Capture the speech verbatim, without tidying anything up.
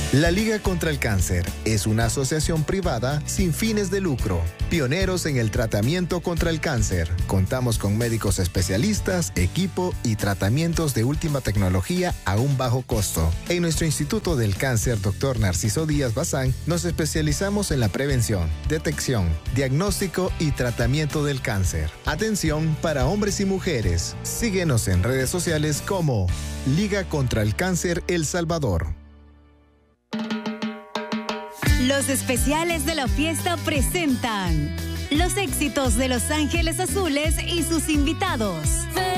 La Liga contra el Cáncer es una asociación privada sin fines de lucro, pioneros en el tratamiento contra el cáncer. Contamos con médicos especialistas, equipo y tratamientos de última tecnología a un bajo costo. En nuestro Instituto del Cáncer, doctor Narciso Díaz Bazán, nos especializamos en la prevención, detección, diagnóstico y tratamiento del cáncer. Atención para hombres y mujeres. Síguenos en redes sociales como Liga contra el Cáncer El Salvador. Los especiales de la fiesta presentan los éxitos de Los Ángeles Azules y sus invitados.